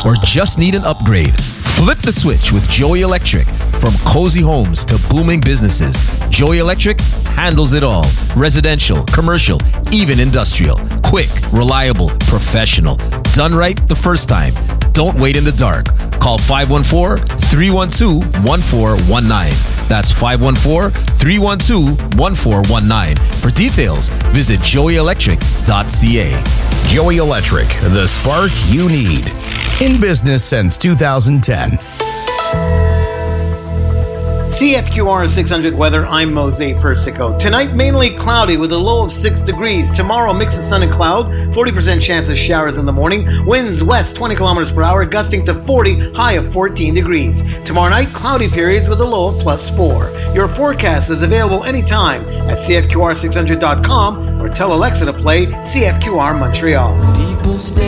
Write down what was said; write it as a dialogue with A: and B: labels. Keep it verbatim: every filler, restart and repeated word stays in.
A: or just need an upgrade? Flip the switch with Joey Electric. From cozy homes to booming businesses, Joey Electric handles it all. Residential, commercial, even industrial. Quick, reliable, professional. Done right the first time. Don't wait in the dark. Call five one four, three one two, one four one nine. That's five one four, three one two, one four one nine. For details, visit joey electric dot c a.
B: Joey Electric, the spark you need. In business since two thousand ten.
C: C F Q R six hundred weather, I'm Mose Persico. Tonight, mainly cloudy with a low of six degrees. Tomorrow, mix of sun and cloud, forty percent chance of showers in the morning. Winds west twenty kilometers per hour, gusting to forty, high of fourteen degrees. Tomorrow night, cloudy periods with a low of plus four. Your forecast is available anytime at C F Q R six hundred dot com or tell Alexa to play C F Q R Montreal. People stay